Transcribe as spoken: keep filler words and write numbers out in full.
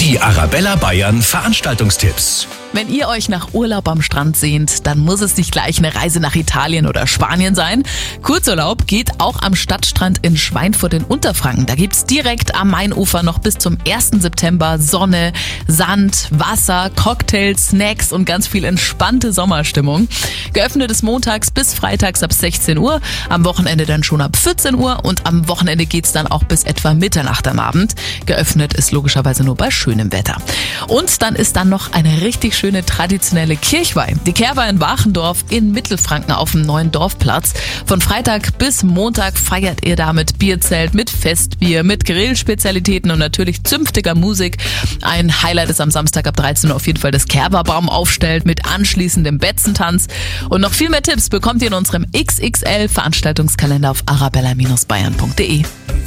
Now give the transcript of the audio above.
Die Arabella Bayern Veranstaltungstipps. Wenn ihr euch nach Urlaub am Strand sehnt, dann muss es nicht gleich eine Reise nach Italien oder Spanien sein. Kurzurlaub geht auch am Stadtstrand in Schweinfurt in Unterfranken. Da gibt's direkt am Mainufer noch bis zum ersten September Sonne, Sand, Wasser, Cocktails, Snacks und ganz viel entspannte Sommerstimmung. Geöffnet ist montags bis freitags ab sechzehn Uhr, am Wochenende dann schon ab vierzehn Uhr und am Wochenende geht's dann auch bis etwa Mitternacht am Abend. Geöffnet ist logischerweise nur bei schönem Wetter. Und dann ist dann noch eine richtig schöne traditionelle Kirchweih. Die Kehrweih in Wachendorf in Mittelfranken auf dem neuen Dorfplatz. Von Freitag bis Montag feiert ihr da mit Bierzelt, mit Festbier, mit Grillspezialitäten und natürlich zünftiger Musik. Ein Highlight ist am Samstag ab dreizehn Uhr auf jeden Fall das Kerberbaum aufstellt mit anschließendem Betzentanz. Und noch viel mehr Tipps bekommt ihr in unserem X X L Veranstaltungskalender auf arabella Bindestrich bayern punkt de.